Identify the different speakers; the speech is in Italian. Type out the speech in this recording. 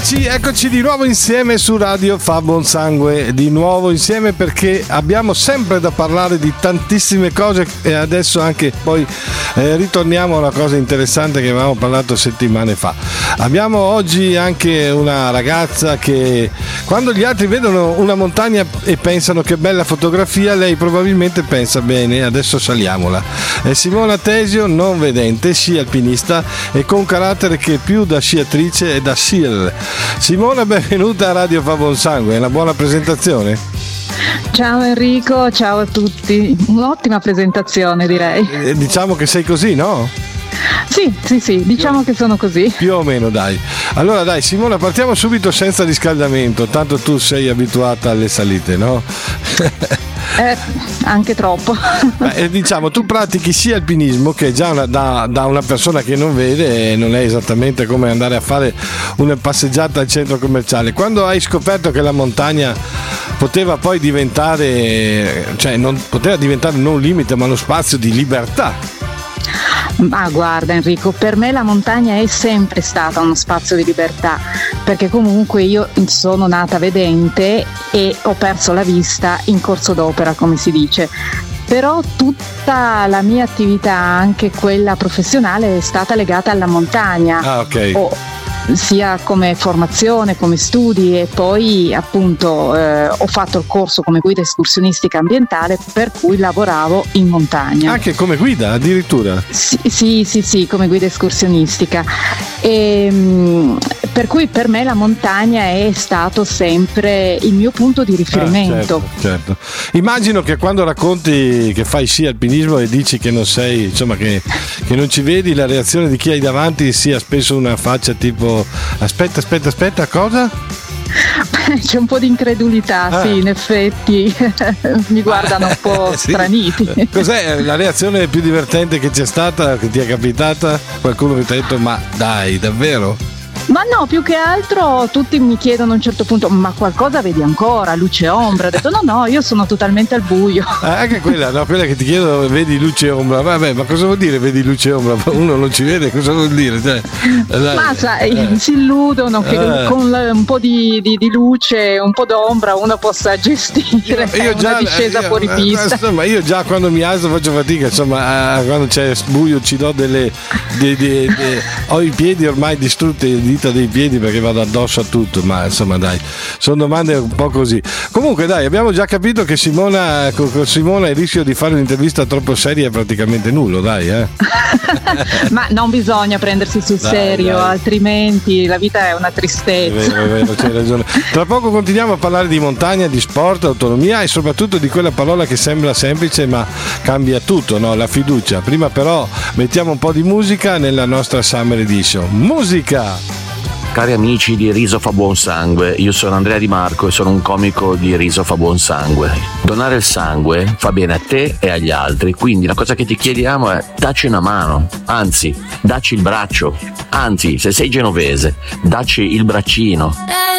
Speaker 1: amici, eccoci di nuovo insieme su Radio Fa Buon Sangue, di nuovo insieme perché abbiamo sempre da parlare di tantissime cose e adesso anche poi ritorniamo a una cosa interessante che avevamo parlato settimane fa. Abbiamo oggi anche una ragazza che quando gli altri vedono una montagna e pensano che bella fotografia, lei probabilmente pensa bene, adesso saliamola. È Simona Tesio, non vedente, sci alpinista e con carattere che più da sciatrice e da SEAL. Simona, benvenuta a Radio Fa Buon Sangue, è una buona presentazione?
Speaker 2: Ciao Enrico, ciao a tutti, un'ottima presentazione direi.
Speaker 1: Diciamo che sei così, no?
Speaker 2: Sì, diciamo che sono così.
Speaker 1: Più o meno, dai. Allora dai Simona, partiamo subito senza riscaldamento, tanto tu sei abituata alle salite, no?
Speaker 2: Anche troppo.
Speaker 1: Diciamo, tu pratichi sia alpinismo, che è già da una persona che non vede, non è esattamente come andare a fare una passeggiata al centro commerciale. Quando hai scoperto che la montagna poteva poi diventare, cioè non poteva diventare non un limite ma uno spazio di libertà?
Speaker 2: Ma guarda Enrico, per me la montagna è sempre stata uno spazio di libertà, perché comunque io sono nata vedente e ho perso la vista in corso d'opera, come si dice. Però tutta la mia attività, anche quella professionale, è stata legata alla montagna.
Speaker 1: Ah, ok.
Speaker 2: Sia come formazione, come studi, e poi appunto ho fatto il corso come guida escursionistica ambientale, per cui lavoravo in montagna.
Speaker 1: Anche come guida addirittura?
Speaker 2: Sì, come guida escursionistica. Per cui per me la montagna è stato sempre il mio punto di riferimento.
Speaker 1: Certo. Immagino che quando racconti che fai sci alpinismo e dici che non sei, insomma che non ci vedi, la reazione di chi hai davanti sia spesso una faccia tipo aspetta, cosa?
Speaker 2: C'è un po' di incredulità, sì, in effetti mi guardano un po' straniti.
Speaker 1: Cos'è la reazione più divertente che c'è stata, che ti è capitata? Qualcuno che ti ha detto ma dai, davvero?
Speaker 2: Ma no, più che altro tutti mi chiedono a un certo punto: ma qualcosa vedi ancora, luce e ombra? Ho detto no, io sono totalmente al buio.
Speaker 1: Anche quella che ti chiedono vedi luce e ombra. Vabbè, ma cosa vuol dire vedi luce e ombra? Uno non ci vede, cosa vuol dire? Cioè,
Speaker 2: ma sai, si illudono che con un po' di luce, un po' d'ombra uno possa gestire una discesa fuori pista.
Speaker 1: Insomma, io già quando mi alzo faccio fatica, insomma, quando c'è buio ci do ho i piedi ormai distrutti, dita dei piedi, perché vado addosso a tutto, ma insomma dai, sono domande un po' così. Comunque dai, abbiamo già capito che con Simona il rischio di fare un'intervista troppo seria è praticamente nullo, dai.
Speaker 2: Ma non bisogna prendersi sul serio, altrimenti la vita è una tristezza.
Speaker 1: È vero, c'hai ragione. Tra poco continuiamo a parlare di montagna, di sport, autonomia e soprattutto di quella parola che sembra semplice ma cambia tutto, no? La fiducia. Prima però mettiamo un po' di musica nella nostra Summer Edition. Musica!
Speaker 3: Cari amici di Riso Fa Buon Sangue, io sono Andrea Di Marco e sono un comico di Riso Fa Buon Sangue. Donare il sangue fa bene a te e agli altri, quindi la cosa che ti chiediamo è: dacci una mano, anzi, dacci il braccio, anzi, se sei genovese, dacci il braccino.